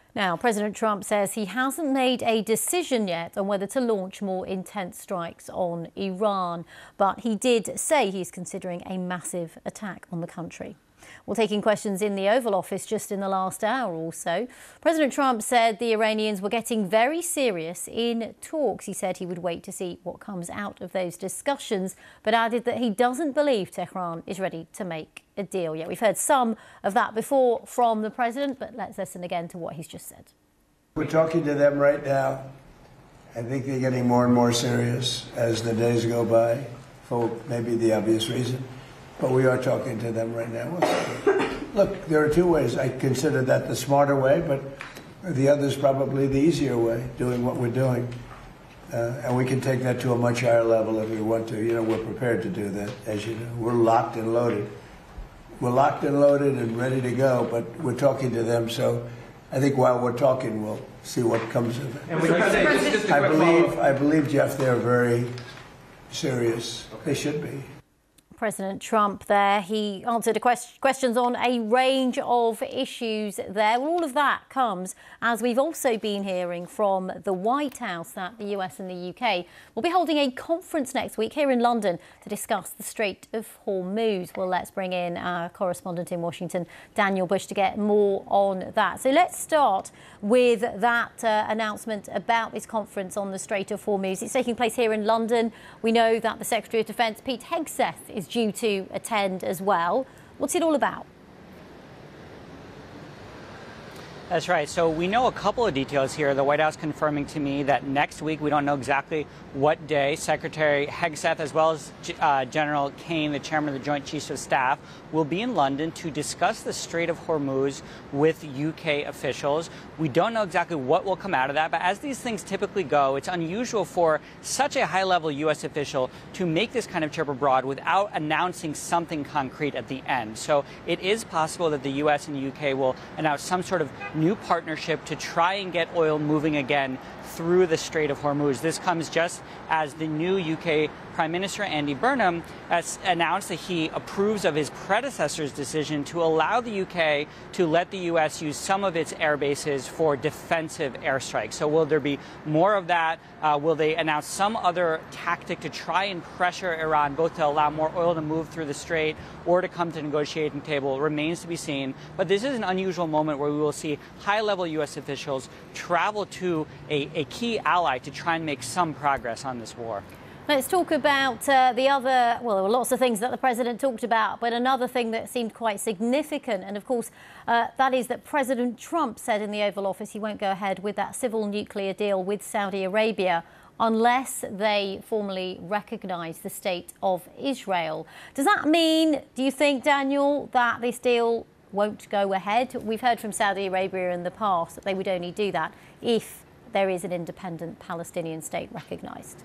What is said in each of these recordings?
Now, President Trump says he hasn't made a decision yet on whether to launch more intense strikes on Iran, but he did say he's considering a massive attack on the country. Well, taking questions in the Oval Office just in the last hour or so, President Trump said the Iranians were getting very serious in talks. He said he would wait to see what comes out of those discussions, but added that he doesn't believe Tehran is ready to make a deal yet. We've heard some of that before from the president, but let's listen again to what he's just said. We're talking to them right now. I think they're getting more and more serious as the days go by, for maybe the obvious reason. But we are talking to them right now. Look, there are two ways. I consider that the smarter way, but the other is probably the easier way, doing what we're doing. And we can take that to a much higher level if we want to. You know, we're prepared to do that, as you know. We're locked and loaded. We're locked and loaded and ready to go, but we're talking to them. So I think while we're talking, we'll see what comes of it. And I believe, Jeff, they're very serious. Okay. They should be. President Trump there, he answered questions on a range of issues there. Well, all of that comes as we've also been hearing from the White House that the US and the UK will be holding a conference next week here in London to discuss the Strait of Hormuz. Well, let's bring in our correspondent in Washington, Daniel Bush, to get more on that. So let's start with that announcement about this conference on the Strait of Hormuz. It's taking place here in London. We know that the Secretary of Defence, Pete Hegseth, is due to attend as well. What's it all about? That's right. So we know a couple of details here. The White House confirming to me that next week, we don't know exactly what day, Secretary Hegseth, as well as General Kane, the chairman of the Joint Chiefs of Staff, will be in London to discuss the Strait of Hormuz with UK officials. We don't know exactly what will come out of that, but as these things typically go, it's unusual for such a high-level U.S. official to make this kind of trip abroad without announcing something concrete at the end. So it is possible that the U.S. and the UK will announce some sort of new partnership to try and get oil moving again through the Strait of Hormuz. This comes just as the new UK Prime Minister Andy Burnham has announced that he approves of his predecessor's decision to allow the UK to let the US use some of its air bases for defensive airstrikes. So will there be more of that? Will they announce some other tactic to try and pressure Iran, both to allow more oil to move through the strait or to come to the negotiating table? Remains to be seen. But this is an unusual moment where we will see high-level U.S. officials travel to a key ally to try and make some progress on this war. Let's talk about the other, well, there were lots of things that the president talked about, but another thing that seemed quite significant, and of course, that is that President Trump said in the Oval Office he won't go ahead with that civil nuclear deal with Saudi Arabia unless they formally recognise the state of Israel. Does that mean, do you think, Daniel, that this deal won't go ahead? We've heard from Saudi Arabia in the past that they would only do that if there is an independent Palestinian state recognised.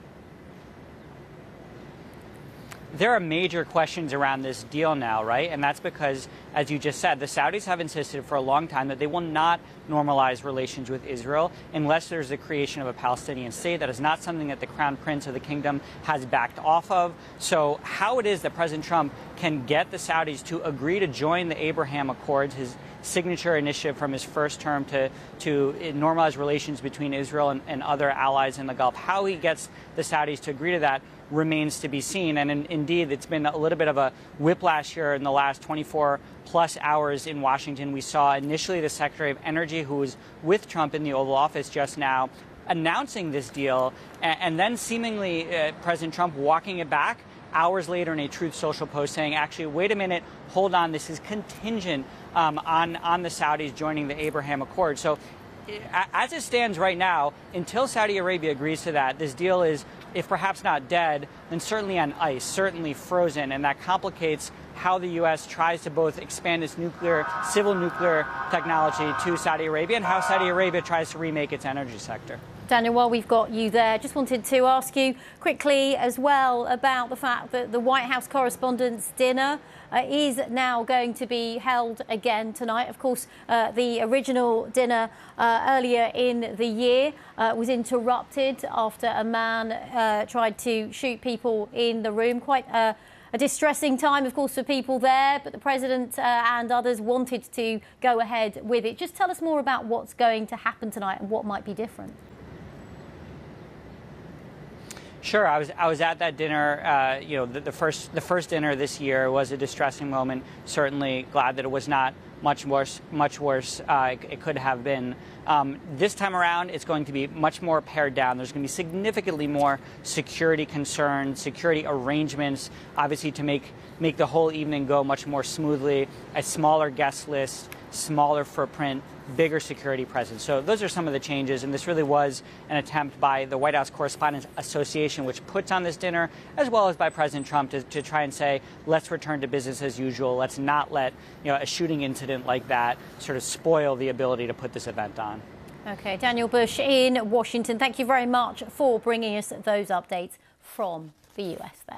There are major questions around this deal now, right? And that's because, as you just said, the Saudis have insisted for a long time that they will not normalize relations with Israel unless there's the creation of a Palestinian state. That is not something that the Crown Prince of the Kingdom has backed off of. So how it is that President Trump can get the Saudis to agree to join the Abraham Accords, his signature initiative from his first term to normalize relations between Israel and other allies in the Gulf, how he gets the Saudis to agree to that remains to be seen. And indeed, it's been a little bit of a whiplash here in the last 24-plus hours in Washington. We saw initially the Secretary of Energy, who was with Trump in the Oval Office just now, announcing this deal, and then seemingly President Trump walking it back hours later in a Truth Social post saying, actually, wait a minute, hold on, this is contingent on the Saudis joining the Abraham Accord. So as it stands right now, until Saudi Arabia agrees to that, this deal is, if perhaps not dead, then certainly on ice, certainly frozen, and that complicates how the U.S. tries to both expand its civil nuclear technology to Saudi Arabia and how Saudi Arabia tries to remake its energy sector. Daniel, while we've got you there, just wanted to ask you quickly as well about the fact that the White House Correspondents' Dinner is now going to be held again tonight. Of course, the original dinner earlier in the year was interrupted after a man tried to shoot people in the room. Quite a A distressing time, of course, for people there, but the President and others wanted to go ahead with it. Just tell us more about what's going to happen tonight and what might be different. Sure, I was at that dinner. The first dinner this year was a distressing moment. Certainly glad that it was not much worse. It could have been. This time around, it's going to be much more pared down. There's going to be significantly more security concerns, security arrangements, obviously to make the whole evening go much more smoothly. A smaller guest list, smaller footprint, bigger security presence. So those are some of the changes, and this really was an attempt by the White House Correspondents Association, which puts on this dinner, as well as by President Trump, to try and say, let's return to business as usual. Let's not let a shooting incident like that sort of spoil the ability to put this event on. Okay, Daniel Bush in Washington, thank you very much for bringing us those updates from the US there.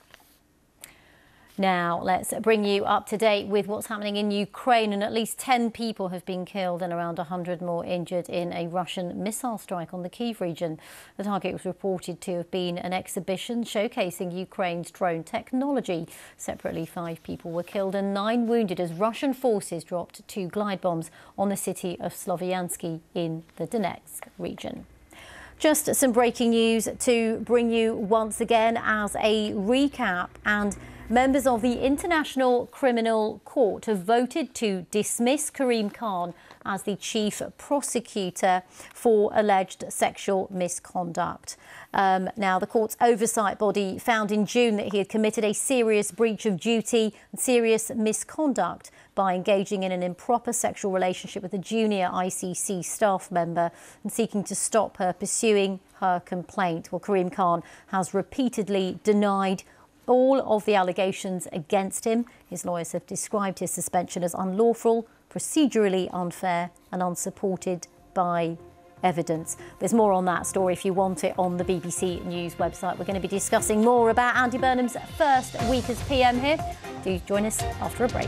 Now, let's bring you up to date with what's happening in Ukraine. And at least 10 people have been killed and around 100 more injured in a Russian missile strike on the Kyiv region. The target was reported to have been an exhibition showcasing Ukraine's drone technology. Separately, 5 people were killed and 9 wounded as Russian forces dropped 2 glide bombs on the city of Sloviansky in the Donetsk region. Just some breaking news to bring you once again as a recap, and members of the International Criminal Court have voted to dismiss Karim Khan as the chief prosecutor for alleged sexual misconduct. Now, the court's oversight body found in June that he had committed a serious breach of duty and serious misconduct by engaging in an improper sexual relationship with a junior ICC staff member and seeking to stop her pursuing her complaint. Well, Karim Khan has repeatedly denied all of the allegations against him. His lawyers have described his suspension as unlawful, procedurally unfair and unsupported by evidence. There's more on that story if you want it on the BBC News website. We're going to be discussing more about Andy Burnham's first week as PM here. Do join us after a break.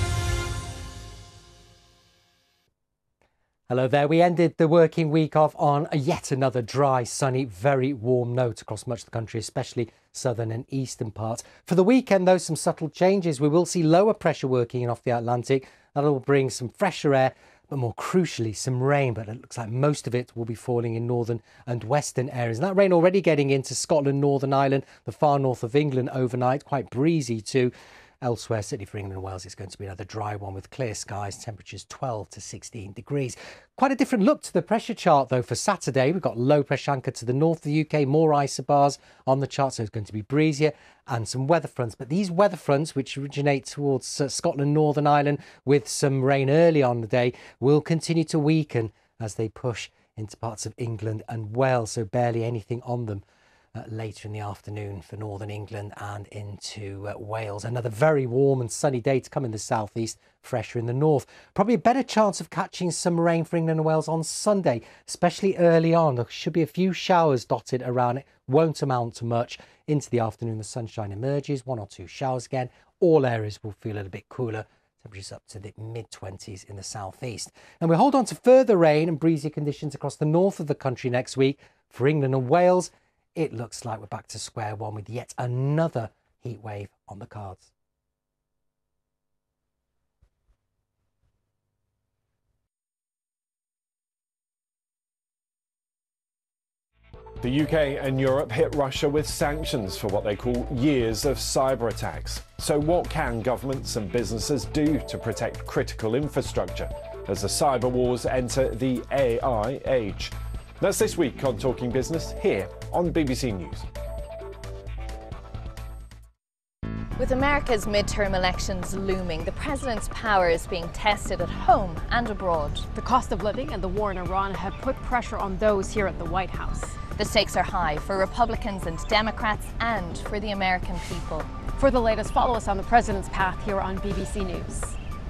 Hello there. We ended the working week off on yet another dry, sunny, very warm note across much of the country, especially southern and eastern parts. For the weekend, though, some subtle changes. We will see lower pressure working in off the Atlantic. That'll bring some fresher air, but more crucially, some rain. But it looks like most of it will be falling in northern and western areas. And that rain already getting into Scotland, Northern Ireland, the far north of England overnight. Quite breezy too. Elsewhere, certainly for England and Wales, it's going to be another dry one with clear skies, temperatures 12 to 16 degrees. Quite a different look to the pressure chart, though, for Saturday. We've got low pressure anchored to the north of the UK, more isobars on the chart, so it's going to be breezier, and some weather fronts. But these weather fronts, which originate towards Scotland, Northern Ireland, with some rain early on the day, will continue to weaken as they push into parts of England and Wales, so barely anything on them later in the afternoon for northern England and into Wales. Another very warm and sunny day to come in the southeast, fresher in the north. Probably a better chance of catching some rain for England and Wales on Sunday, especially early on. There should be a few showers dotted around it, won't amount to much. Into the afternoon, the sunshine emerges, 1 or 2 showers again. All areas will feel a little bit cooler. Temperatures up to the mid-20s in the southeast. And we hold on to further rain and breezy conditions across the north of the country next week. For England and Wales, it looks like we're back to square one with yet another heat wave on the cards. The UK and Europe hit Russia with sanctions for what they call years of cyber attacks. So what can governments and businesses do to protect critical infrastructure as the cyber wars enter the AI age? That's this week on Talking Business here on BBC News. With America's midterm elections looming, the president's power is being tested at home and abroad. The cost of living and the war in Iran have put pressure on those here at the White House. The stakes are high for Republicans and Democrats and for the American people. For the latest, follow us on the president's path here on BBC News.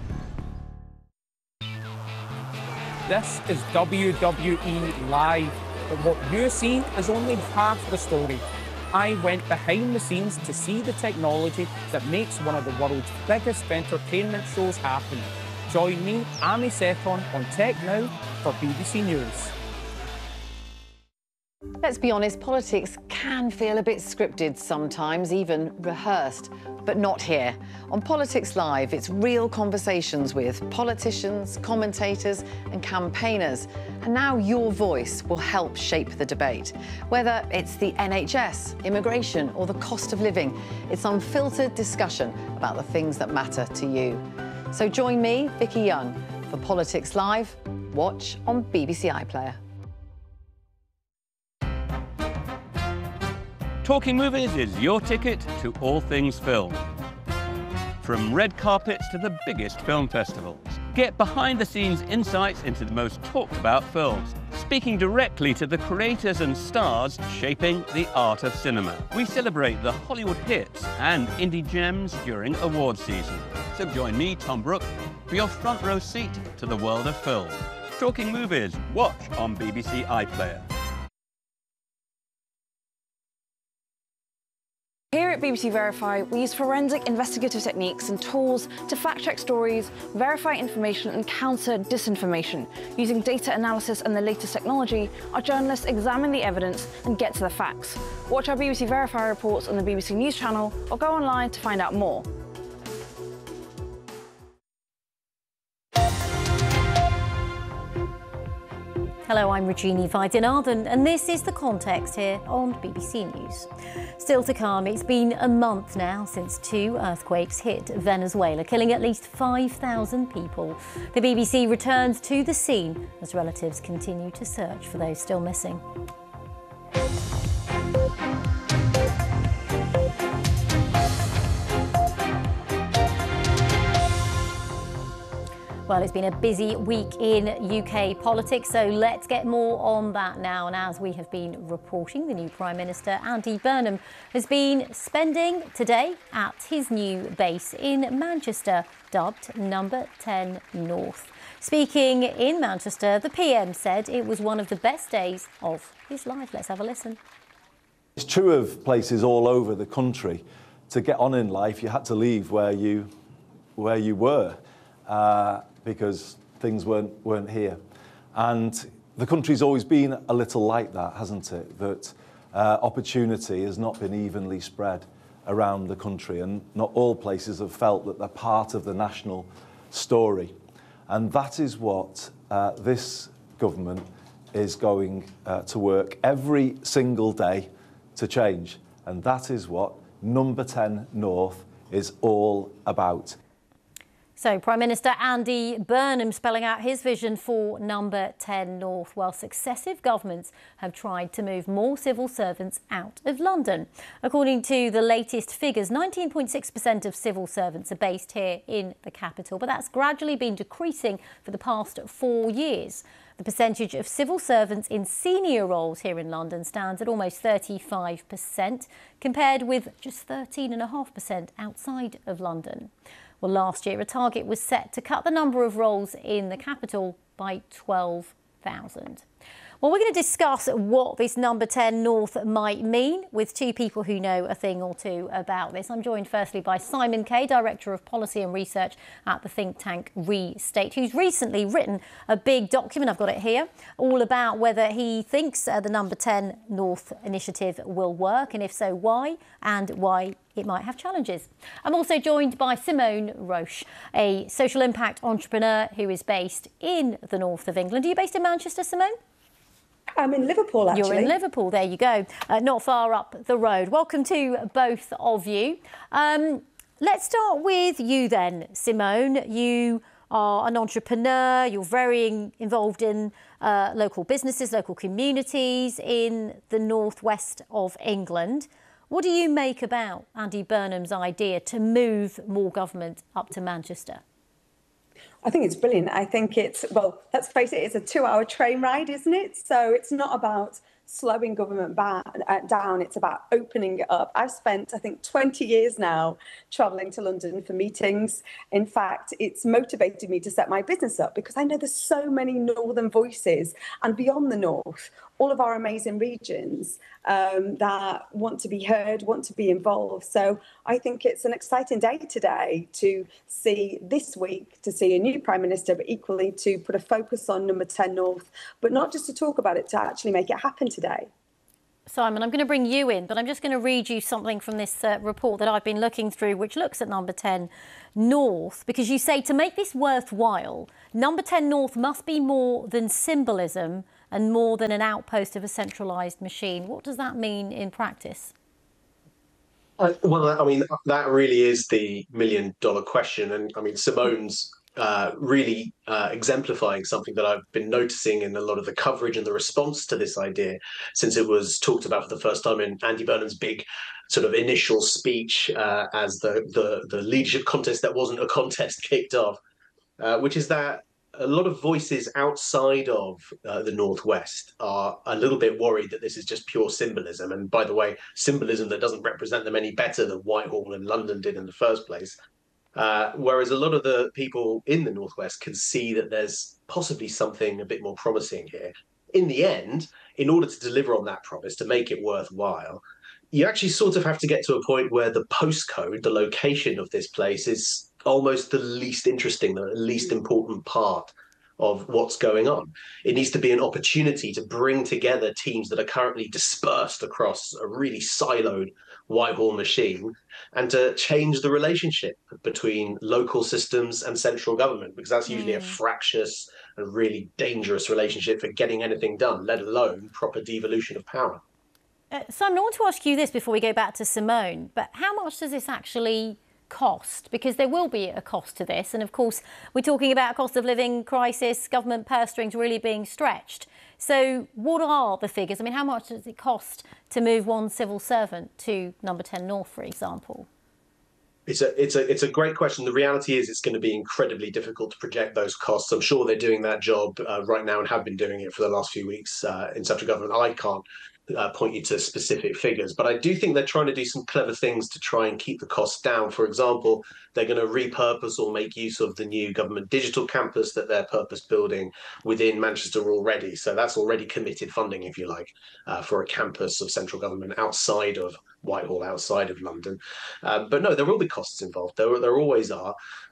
This is WWE Live, but what you're seeing is only half the story. I went behind the scenes to see the technology that makes one of the world's biggest entertainment shows happen. Join me, Amy Seton, on Tech Now for BBC News. Let's be honest, politics can feel a bit scripted sometimes, even rehearsed. But not here. On Politics Live, it's real conversations with politicians, commentators and campaigners. And now your voice will help shape the debate. Whether it's the NHS, immigration or the cost of living, it's unfiltered discussion about the things that matter to you. So join me, Vicky Young, for Politics Live. Watch on BBC iPlayer. Talking Movies is your ticket to all things film. From red carpets to the biggest film festivals. Get behind-the-scenes insights into the most talked-about films, speaking directly to the creators and stars shaping the art of cinema. We celebrate the Hollywood hits and indie gems during award season. So join me, Tom Brooke, for your front row seat to the world of film. Talking Movies, watch on BBC iPlayer. Here at BBC Verify, we use forensic investigative techniques and tools to fact-check stories, verify information and counter disinformation. Using data analysis and the latest technology, our journalists examine the evidence and get to the facts. Watch our BBC Verify reports on the BBC News channel or go online to find out more. Hello, I'm Regina Vaidyanathan, and this is the context here on BBC News. Still to come, it's been a month now since 2 earthquakes hit Venezuela, killing at least 5,000 people. The BBC returns to the scene as relatives continue to search for those still missing. Well, it's been a busy week in UK politics, so let's get more on that now. And as we have been reporting, the new Prime Minister, Andy Burnham, has been spending today at his new base in Manchester, dubbed Number 10 North. Speaking in Manchester, the PM said it was one of the best days of his life. Let's have a listen. It's true of places all over the country. To get on in life, you had to leave where you were. Because things weren't here. And the country's always been a little like that, hasn't it? That opportunity has not been evenly spread around the country, and not all places have felt that they're part of the national story. And that is what this government is going to work every single day to change. And that is what Number 10 North is all about. So Prime Minister Andy Burnham spelling out his vision for Number 10 North, while successive governments have tried to move more civil servants out of London. According to the latest figures, 19.6% of civil servants are based here in the capital, but that's gradually been decreasing for the past 4 years. The percentage of civil servants in senior roles here in London stands at almost 35%, compared with just 13.5% outside of London. Well, last year, a target was set to cut the number of roles in the capital by 12,000. Well, we're going to discuss what this Number 10 North might mean with two people who know a thing or two about this. I'm joined firstly by Simon Kay, Director of Policy and Research at the think tank Restate, who's recently written a big document, I've got it here, all about whether he thinks the Number 10 North initiative will work, and if so, why, and why it might have challenges. I'm also joined by Simone Roche, a social impact entrepreneur who is based in the north of England. Are you based in Manchester, Simone? I'm in Liverpool, actually. You're in Liverpool, there you go, not far up the road. Welcome to both of you. Let's start with you then, Simone. You are an entrepreneur, you're very involved in local businesses, local communities in the northwest of England. What do you make about Andy Burnham's idea to move more government up to Manchester? I think it's brilliant. I think it's, well, let's face it, it's a 2-hour train ride, isn't it? So it's not about slowing government down, it's about opening it up. I've spent, I think, 20 years now travelling to London for meetings. In fact, it's motivated me to set my business up because I know there's so many northern voices and beyond the north, all of our amazing regions that want to be heard, want to be involved. So I think it's an exciting day today to see this week, to see a new Prime Minister, but equally to put a focus on Number 10 North, but not just to talk about it, to actually make it happen today. Simon, I'm going to bring you in, but I'm just going to read you something from this report that I've been looking through, which looks at Number 10 North, because you say to make this worthwhile, Number 10 North must be more than symbolism and more than an outpost of a centralised machine. What does that mean in practice? Well, I mean, that really is the million-dollar question. And I mean, Simone's really exemplifying something that I've been noticing in a lot of the coverage and the response to this idea since it was talked about for the first time in Andy Burnham's big sort of initial speech as the leadership contest that wasn't a contest kicked off, which is that a lot of voices outside of the Northwest are a little bit worried that this is just pure symbolism. And by the way, symbolism that doesn't represent them any better than Whitehall and London did in the first place. Whereas a lot of the people in the Northwest can see that there's possibly something a bit more promising here. In the end, in order to deliver on that promise, to make it worthwhile, you actually sort of have to get to a point where the postcode, the location of this place, is almost the least interesting, the least important part of what's going on. It needs to be an opportunity to bring together teams that are currently dispersed across a really siloed Whitehall machine and to change the relationship between local systems and central government, because that's usually a fractious and really dangerous relationship for getting anything done, let alone proper devolution of power. Simon, I want to ask you this before we go back to Simone, but how much does this actually cost? Because there will be a cost to this. And of course, we're talking about a cost of living crisis, government purse strings really being stretched. So what are the figures? I mean, how much does it cost to move one civil servant to Number 10 North, for example? It's a great question. The reality is it's going to be incredibly difficult to project those costs. I'm sure they're doing that job right now and have been doing it for the last few weeks in central government. I can't point you to specific figures, but I do think they're trying to do some clever things to try and keep the costs down. For example, they're going to repurpose or make use of the new government digital campus that they're purpose building within Manchester already. So that's already committed funding, if you like, for a campus of central government outside of Whitehall, outside of London. But no, there will be costs involved. There always are.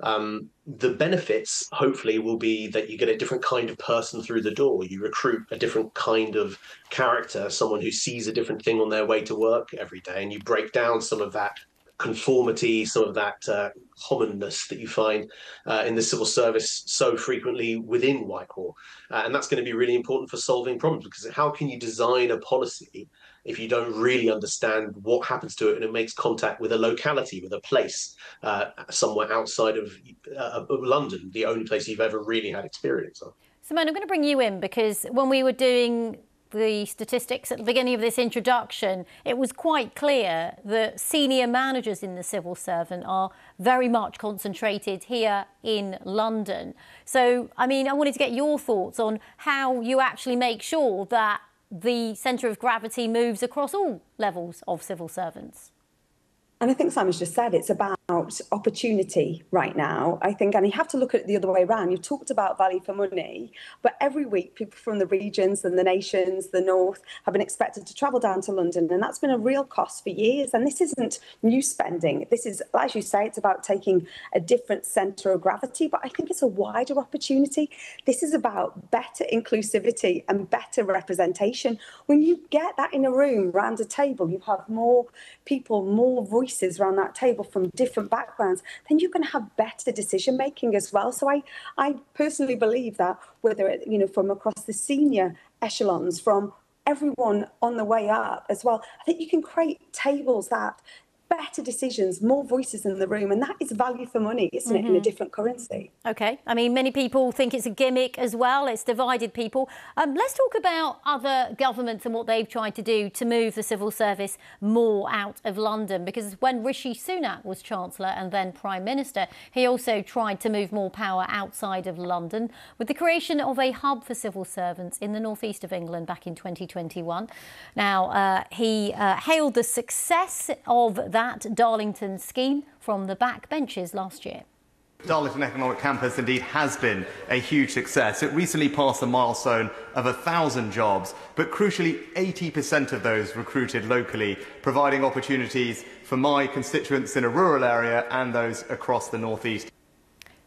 The benefits, hopefully, will be that you get a different kind of person through the door. You recruit a different kind of character, someone who sees a different thing on their way to work every day, and you break down some of that conformity, some of that commonness that you find in the civil service so frequently within Whitehall. And that's going to be really important for solving problems, because how can you design a policy if you don't really understand what happens to it and it makes contact with a locality, with a place somewhere outside of London, the only place you've ever really had experience of? Simone, I'm going to bring you in, because when we were doing the statistics at the beginning of this introduction, it was quite clear that senior managers in the civil servant are very much concentrated here in London. So, I mean, I wanted to get your thoughts on how you actually make sure that the centre of gravity moves across all levels of civil servants. And I think Simon's just said it's about opportunity right now, I think, and you have to look at it the other way around. You've talked about value for money, but every week people from the regions and the nations, the north, have been expected to travel down to London, and that's been a real cost for years. And this isn't new spending. This is, as you say, it's about taking a different centre of gravity, but I think it's a wider opportunity. This is about better inclusivity and better representation. When you get that in a room, around a table, you have more people, more voices around that table from different backgrounds, then you can have better decision making as well. So I personally believe that whether it, from across the senior echelons, from everyone on the way up as well, I think you can create tables that better decisions, more voices in the room, and that is value for money, isn't it, in a different currency? OK. I mean, many people think it's a gimmick as well. It's divided people. Let's talk about other governments and what they've tried to do to move the civil service more out of London, because when Rishi Sunak was Chancellor and then Prime Minister, he also tried to move more power outside of London with the creation of a hub for civil servants in the northeast of England back in 2021. Now, he hailed the success of that Darlington scheme from the backbenches last year. Darlington Economic Campus indeed has been a huge success. It recently passed a milestone of 1,000 jobs, but crucially 80% of those recruited locally, providing opportunities for my constituents in a rural area and those across the northeast.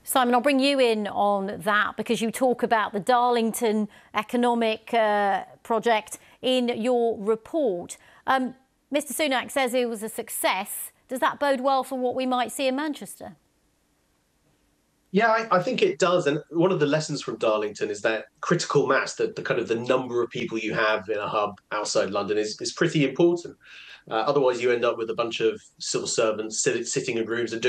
Simon, I'll bring you in on that because you talk about the Darlington economic project in your report. Mr. Sunak says it was a success. Does that bode well for what we might see in Manchester? Yeah, I think it does. And one of the lessons from Darlington is that critical mass, the kind of the number of people you have in a hub outside London is pretty important. Otherwise, you end up with a bunch of civil servants sitting in rooms and doing